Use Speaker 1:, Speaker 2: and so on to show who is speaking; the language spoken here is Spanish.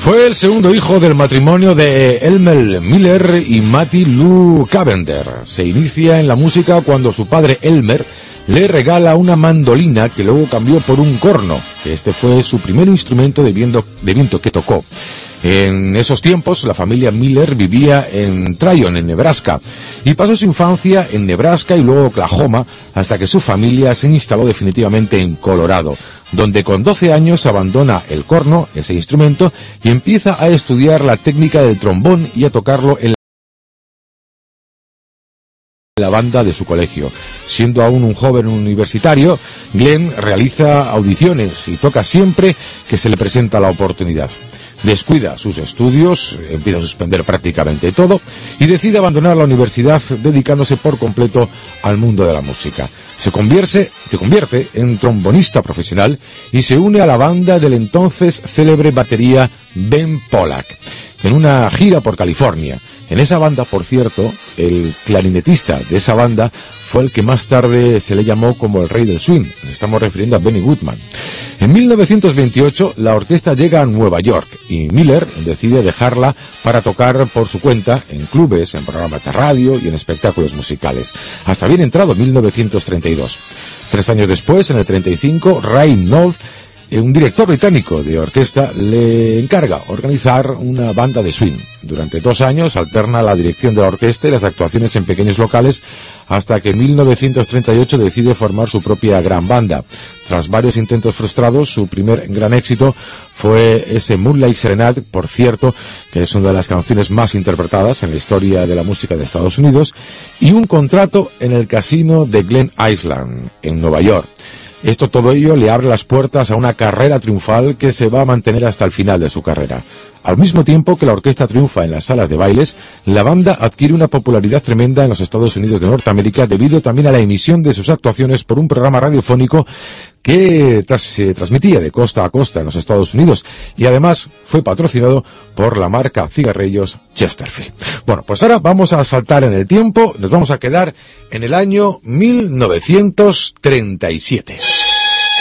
Speaker 1: Fue el segundo hijo del matrimonio de Elmer Miller y Mattie Lou Cavender. Se inicia en la música cuando su padre Elmer le regala una mandolina que luego cambió por un corno, que este fue su primer instrumento de viento que tocó. En esos tiempos, la familia Miller vivía en Tryon, en Nebraska, y pasó su infancia en Nebraska y luego Oklahoma, hasta que su familia se instaló definitivamente en Colorado, donde con 12 años abandona el corno, ese instrumento, y empieza a estudiar la técnica del trombón y a tocarlo en la banda de su colegio. Siendo aún un joven universitario, Glenn realiza audiciones y toca siempre que se le presenta la oportunidad. Descuida sus estudios, empieza a suspender prácticamente todo y decide abandonar la universidad dedicándose por completo al mundo de la música. Se convierte en trombonista profesional y se une a la banda del entonces célebre batería Ben Pollack en una gira por California. En esa banda, por cierto, el clarinetista de esa banda fue el que más tarde se le llamó como el rey del swing. Nos estamos refiriendo a Benny Goodman. En 1928 la orquesta llega a Nueva York y Miller decide dejarla para tocar por su cuenta en clubes, en programas de radio y en espectáculos musicales. Hasta bien entrado 1932. 3 años después, en el 35, Ray Knowles, un director británico de orquesta, le encarga organizar una banda de swing. Durante 2 años alterna la dirección de la orquesta y las actuaciones en pequeños locales hasta que en 1938 decide formar su propia gran banda. Tras varios intentos frustrados, su primer gran éxito fue ese Moonlight Serenade, por cierto, que es una de las canciones más interpretadas en la historia de la música de Estados Unidos, y un contrato en el casino de Glen Island, en Nueva York. Todo ello le abre las puertas a una carrera triunfal que se va a mantener hasta el final de su carrera. Al mismo tiempo que la orquesta triunfa en las salas de bailes, la banda adquiere una popularidad tremenda en los Estados Unidos de Norteamérica debido también a la emisión de sus actuaciones por un programa radiofónico que se transmitía de costa a costa en los Estados Unidos y además fue patrocinado por la marca cigarrillos Chesterfield. Bueno, pues ahora vamos a saltar en el tiempo, nos vamos a quedar en el año 1937.